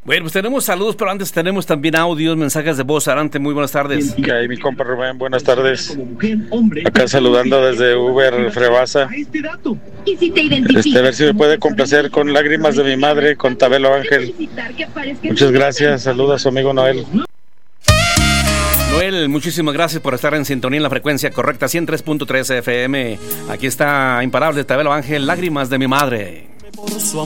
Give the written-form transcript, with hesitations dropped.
Bueno, pues tenemos saludos, pero antes tenemos también audios, mensajes de voz. Adelante, muy buenas tardes. ¿Qué hay, mi compa Rubén? Buenas tardes. Acá saludando desde Uber Frebasa. A ver si me puede complacer con Lágrimas de mi madre, con Tabelo Ángel. Muchas gracias, saluda a su amigo Noel. Noel, muchísimas gracias por estar en sintonía en la frecuencia correcta, 103.3 FM. Aquí está Imparable, Tabelo Ángel, Lágrimas de mi madre.